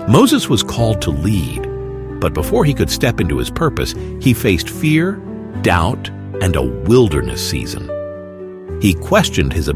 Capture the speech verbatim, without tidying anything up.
Moses was called to lead, but before he could step into his purpose, he faced fear, doubt, and a wilderness season. He questioned his